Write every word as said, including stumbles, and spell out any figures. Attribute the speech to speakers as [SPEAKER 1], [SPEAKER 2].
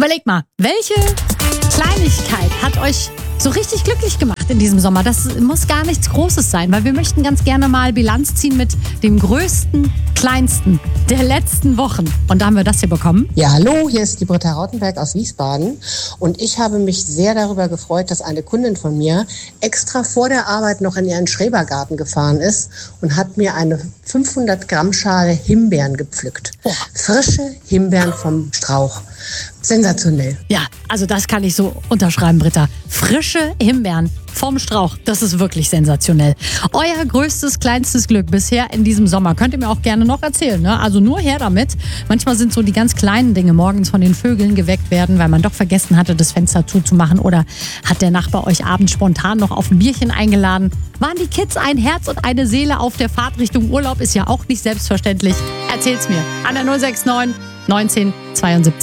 [SPEAKER 1] Überlegt mal, welche Kleinigkeit hat euch so richtig glücklich gemacht in diesem Sommer? Das muss gar nichts Großes sein, weil wir möchten ganz gerne mal Bilanz ziehen mit dem größten, kleinsten der letzten Wochen. Und da haben wir das hier bekommen.
[SPEAKER 2] Ja, hallo, hier ist die Britta Rautenberg aus Wiesbaden. Und ich habe mich sehr darüber gefreut, dass eine Kundin von mir extra vor der Arbeit noch in ihren Schrebergarten gefahren ist und hat mir eine fünfhundert Gramm Schale Himbeeren gepflückt. Oh. Frische Himbeeren vom Strauch. Sensationell.
[SPEAKER 1] Ja, also das kann ich so unterschreiben, Britta. Frische Himbeeren vom Strauch, das ist wirklich sensationell. Euer größtes, kleinstes Glück bisher in diesem Sommer könnt ihr mir auch gerne noch erzählen, ne? Also nur her damit. Manchmal sind so die ganz kleinen Dinge morgens von den Vögeln geweckt werden, weil man doch vergessen hatte, das Fenster zuzumachen, oder hat der Nachbar euch abends spontan noch auf ein Bierchen eingeladen. Waren die Kids ein Herz und eine Seele auf der Fahrt Richtung Urlaub? Ist ja auch nicht selbstverständlich. Erzählt's mir an der null sechs neun neunzehn zweiundsiebzig